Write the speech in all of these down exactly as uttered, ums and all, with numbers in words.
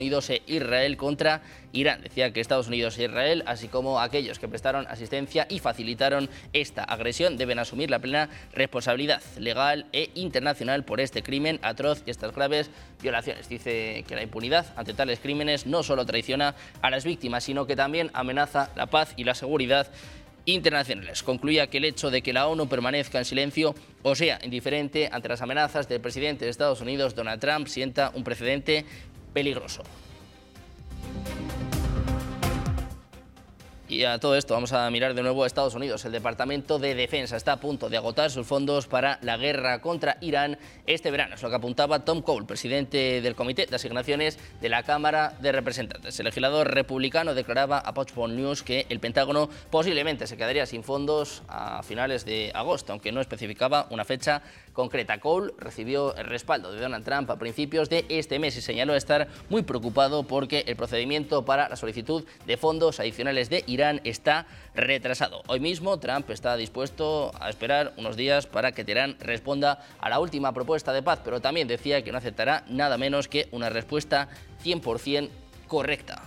Unidos e Israel contra Irán. Decía que Estados Unidos e Israel, así como aquellos que prestaron asistencia y facilitaron esta agresión, deben asumir la plena responsabilidad legal e internacional por este crimen atroz y estas graves violaciones. Dice que la impunidad ante tales crímenes no solo traiciona a las víctimas, sino que también amenaza la paz y la seguridad internacionales. Concluía que el hecho de que la ONU permanezca en silencio o sea indiferente ante las amenazas del presidente de Estados Unidos, Donald Trump, sienta un precedente peligroso. Y a todo esto vamos a mirar de nuevo a Estados Unidos. El Departamento de Defensa está a punto de agotar sus fondos para la guerra contra Irán este verano. Es lo que apuntaba Tom Cole, presidente del Comité de Asignaciones de la Cámara de Representantes. El legislador republicano declaraba a Fox News que el Pentágono posiblemente se quedaría sin fondos a finales de agosto, aunque no especificaba una fecha concreta. Cole recibió el respaldo de Donald Trump a principios de este mes y señaló estar muy preocupado porque el procedimiento para la solicitud de fondos adicionales de Irán está retrasado. Hoy mismo Trump está dispuesto a esperar unos días para que Teherán responda a la última propuesta de paz, pero también decía que no aceptará nada menos que una respuesta cien por cien correcta.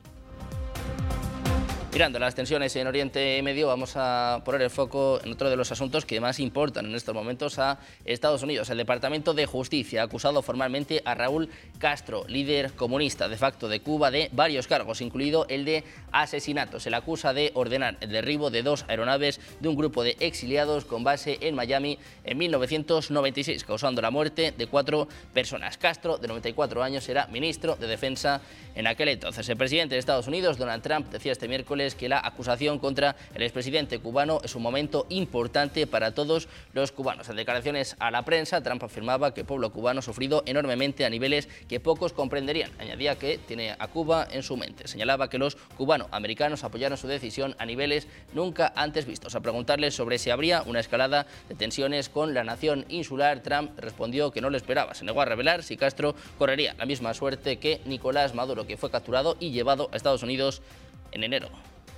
Mirando las tensiones en Oriente Medio, vamos a poner el foco en otro de los asuntos que más importan en estos momentos a Estados Unidos. El Departamento de Justicia ha acusado formalmente a Raúl Castro, líder comunista de facto de Cuba, de varios cargos, incluido el de asesinato. Se le acusa de ordenar el derribo de dos aeronaves de un grupo de exiliados con base en Miami en mil novecientos noventa y seis, causando la muerte de cuatro personas. Castro, de noventa y cuatro años, era ministro de Defensa en aquel entonces. El presidente de Estados Unidos, Donald Trump, decía este miércoles que la acusación contra el expresidente cubano es un momento importante para todos los cubanos. En declaraciones a la prensa, Trump afirmaba que el pueblo cubano ha sufrido enormemente a niveles que pocos comprenderían. Añadía que tiene a Cuba en su mente. Señalaba que los cubanoamericanos apoyaron su decisión a niveles nunca antes vistos. A preguntarle sobre si habría una escalada de tensiones con la nación insular, Trump respondió que no lo esperaba. Se negó a revelar si Castro correría la misma suerte que Nicolás Maduro, que fue capturado y llevado a Estados Unidos en enero.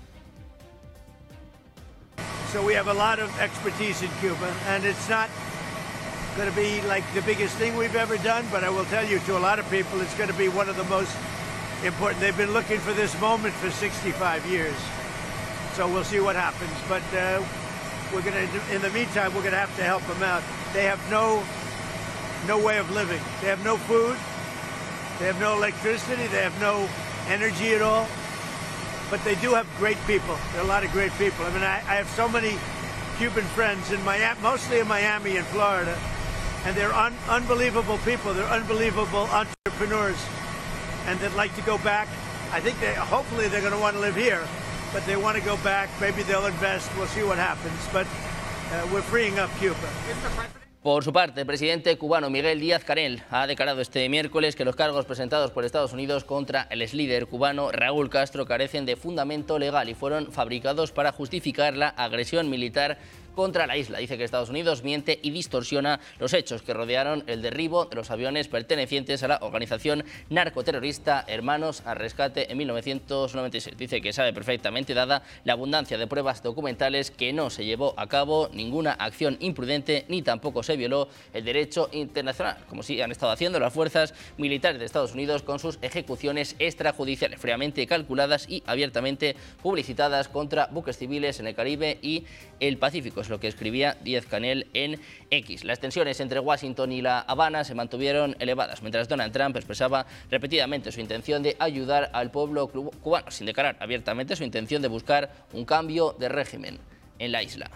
So we have a lot of expertise in Cuba, and it's not going to be like the biggest thing we've ever done, but I will tell you, to a lot of people, it's going to be one of the most important. They've been looking for this moment for sixty-five years, so we'll see what happens. But uh, we're going to, in the meantime, we're going to have to help them out. They have no, no way of living. They have no food. They have no electricity. They have no energy at all. But they do have great people. There are a lot of great people. I mean, I, I have so many Cuban friends in Miami, mostly in Miami and Florida, and they're un unbelievable people. They're unbelievable entrepreneurs, and they'd like to go back. I think they, hopefully they're going to want to live here, but they want to go back. Maybe they'll invest. We'll see what happens. But uh, we're freeing up Cuba. Por su parte, el presidente cubano Miguel Díaz-Canel ha declarado este miércoles que los cargos presentados por Estados Unidos contra el exlíder cubano Raúl Castro carecen de fundamento legal y fueron fabricados para justificar la agresión militar contra la isla. Dice que Estados Unidos miente y distorsiona los hechos que rodearon el derribo de los aviones pertenecientes a la organización narcoterrorista Hermanos al Rescate en mil novecientos noventa y seis. Dice que sabe perfectamente, dada la abundancia de pruebas documentales, que no se llevó a cabo ninguna acción imprudente ni tampoco se violó el derecho internacional, como sí han estado haciendo las fuerzas militares de Estados Unidos con sus ejecuciones extrajudiciales fríamente calculadas y abiertamente publicitadas contra buques civiles en el Caribe y el Pacífico. Lo que escribía Díaz-Canel en X. Las tensiones entre Washington y La Habana se mantuvieron elevadas, mientras Donald Trump expresaba repetidamente su intención de ayudar al pueblo cubano, sin declarar abiertamente su intención de buscar un cambio de régimen en la isla.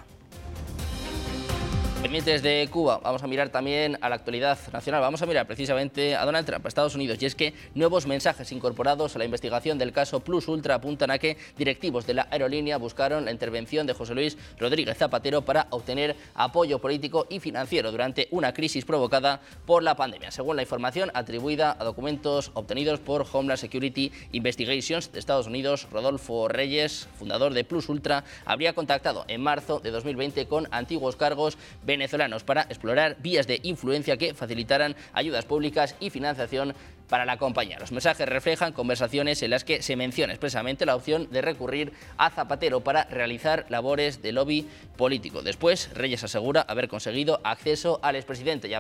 Pendientes de Cuba, vamos a mirar también a la actualidad nacional. Vamos a mirar precisamente a Donald Trump, a Estados Unidos, y es que nuevos mensajes incorporados a la investigación del caso Plus Ultra apuntan a que directivos de la aerolínea buscaron la intervención de José Luis Rodríguez Zapatero para obtener apoyo político y financiero durante una crisis provocada por la pandemia. Según la información atribuida a documentos obtenidos por Homeland Security Investigations de Estados Unidos, Rodolfo Reyes, fundador de Plus Ultra, habría contactado en marzo de dos mil veinte con antiguos cargos venezolanos para explorar vías de influencia que facilitaran ayudas públicas y financiación para la compañía. Los mensajes reflejan conversaciones en las que se menciona expresamente la opción de recurrir a Zapatero para realizar labores de lobby político. Después, Reyes asegura haber conseguido acceso al expresidente y